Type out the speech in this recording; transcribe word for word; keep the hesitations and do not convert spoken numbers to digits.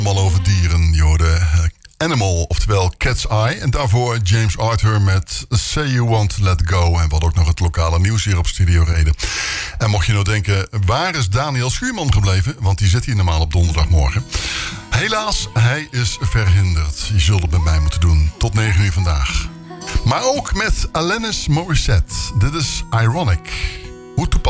Allemaal over dieren, je hoorde Animal, oftewel Cat's Eye. En daarvoor James Arthur met Say You Want to Let Go. En we hadden ook nog het lokale nieuws hier op Studio Reden. En mocht je nou denken, waar is Daniel Schuurman gebleven? Want die zit hier normaal op donderdagmorgen. Helaas, hij is verhinderd. Je zult het met mij moeten doen. Tot negen uur vandaag. Maar ook met Alanis Morissette. Dit is Ironic. Hoe toepasselijk.